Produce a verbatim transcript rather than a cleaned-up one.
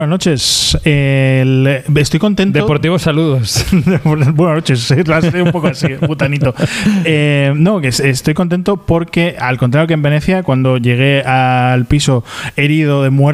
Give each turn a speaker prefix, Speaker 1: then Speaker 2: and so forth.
Speaker 1: Buenas noches. El, estoy contento.
Speaker 2: Deportivo, saludos.
Speaker 1: Buenas noches. Un poco así, putanito. Eh, no, que estoy contento porque, al contrario que en Venecia, cuando llegué al piso herido de muerte,